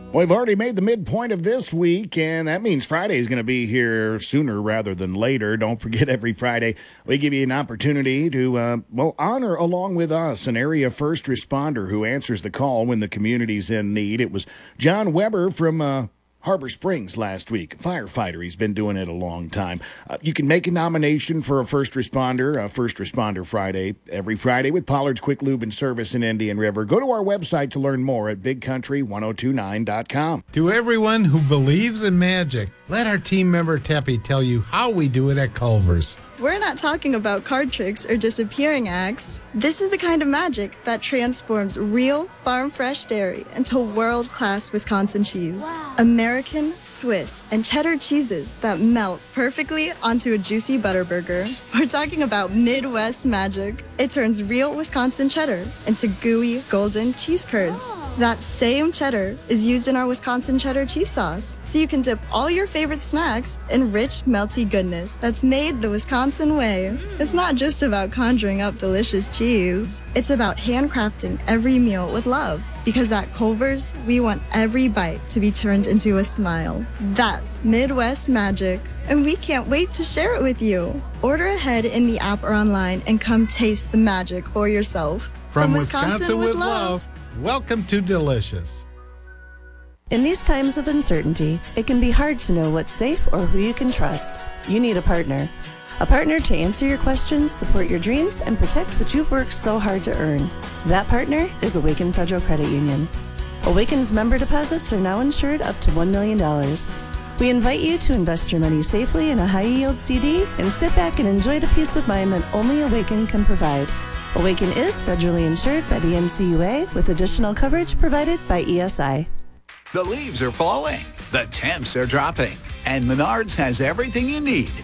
Well, we've already made the midpoint of this week, and that means Friday is going to be here sooner rather than later. Don't forget, every Friday we give you an opportunity to, honor along with us an area first responder who answers the call when the community's in need. It was John Weber from Harbor Springs last week. Firefighter. He's been doing it a long time. You can make a nomination for a First Responder Friday, every Friday with Pollard's Quick Lube and Service in Indian River. Go to our website to learn more at bigcountry1029.com. To everyone who believes in magic, let our team member Teppy tell you how we do it at Culver's. We're not talking about card tricks or disappearing acts. This is the kind of magic that transforms real farm-fresh dairy into world-class Wisconsin cheese. Wow. American, Swiss, and cheddar cheeses that melt perfectly onto a juicy butter burger. We're talking about Midwest magic. It turns real Wisconsin cheddar into gooey, golden cheese curds. That same cheddar is used in our Wisconsin cheddar cheese sauce, so you can dip all your favorite snacks in rich, melty goodness that's made the Wisconsin way. It's not just about conjuring up delicious cheese. It's about handcrafting every meal with love. Because at Culver's, we want every bite to be turned into a smile. That's Midwest magic, and we can't wait to share it with you. Order ahead in the app or online and come taste the magic for yourself. From Wisconsin with love, welcome to Delicious. In these times of uncertainty, it can be hard to know what's safe or who you can trust. You need a partner. A partner to answer your questions, support your dreams, and protect what you've worked so hard to earn. That partner is Awaken Federal Credit Union. Awaken's member deposits are now insured up to $1 million. We invite you to invest your money safely in a high-yield CD and sit back and enjoy the peace of mind that only Awaken can provide. Awaken is federally insured by the NCUA with additional coverage provided by ESI. The leaves are falling, the temps are dropping, and Menards has everything you need